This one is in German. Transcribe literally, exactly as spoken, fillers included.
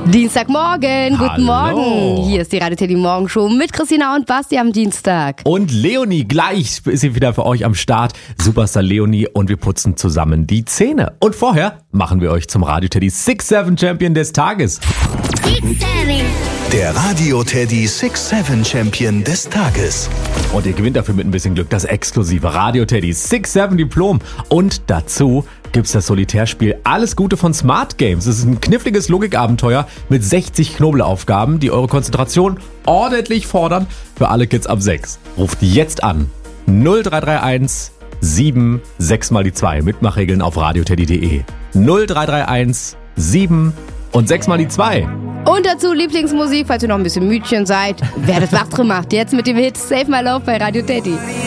Dienstagmorgen, guten Hallo. Morgen. Hier ist die Radio Teddy Morgenshow mit Christina und Basti am Dienstag. Und Leonie, gleich ist sie wieder für euch am Start. Superstar Leonie und wir putzen zusammen die Zähne. Und vorher machen wir euch zum Radio Teddy six seven Champion des Tages. Der Radio Teddy six seven Champion des Tages. Und ihr gewinnt dafür mit ein bisschen Glück das exklusive Radio Teddy six seven Diplom. Und dazu gibt's das Solitärspiel Alles Gute von Smart Games. Es ist ein kniffliges Logikabenteuer mit sechzig Knobelaufgaben, die eure Konzentration ordentlich fordern für alle Kids ab sechs. Ruft jetzt an null drei drei eins sieben sechs mal die zwei. Mitmachregeln auf radioteddy punkt de. null drei drei eins sieben und sechs mal die zwei. Und dazu Lieblingsmusik, falls ihr noch ein bisschen Mütchen seid. Werdet wach drin macht jetzt mit dem Hit Save My Love bei Radio Teddy.